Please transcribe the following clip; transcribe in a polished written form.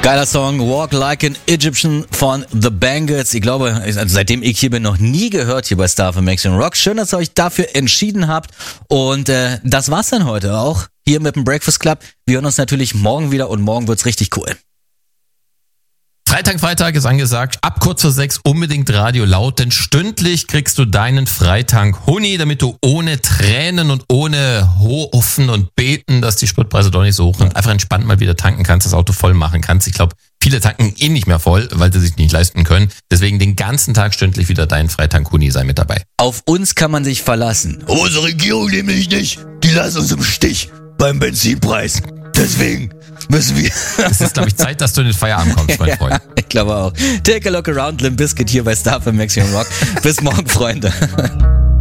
Geiler Song, Walk Like an Egyptian von The Bangles. Ich glaube, also seitdem ich hier bin, noch nie gehört hier bei Star FM Action Rock. Schön, dass ihr euch dafür entschieden habt. Und das war's dann heute auch hier mit dem Breakfast Club. Wir hören uns natürlich morgen wieder und morgen wird's richtig cool. Freitag ist angesagt. Ab kurz vor 6 unbedingt Radio laut, denn stündlich kriegst du deinen Freitank Huni, damit du ohne Tränen und ohne Hoffen und Beten, dass die Spritpreise doch nicht so hoch sind, einfach entspannt mal wieder tanken kannst, das Auto voll machen kannst. Ich glaube, viele tanken nicht mehr voll, weil sie sich nicht leisten können. Deswegen den ganzen Tag stündlich wieder dein Freitank Huni, sei mit dabei. Auf uns kann man sich verlassen. Unsere Regierung nämlich nicht. Die lassen uns im Stich beim Benzinpreis. Deswegen müssen wir... Es ist, glaube ich, Zeit, dass du in den Feierabend kommst, mein Freund. Ich glaube auch. Take a look around, Limp Bizkit hier bei Star FM Action Rock. Bis morgen, Freunde.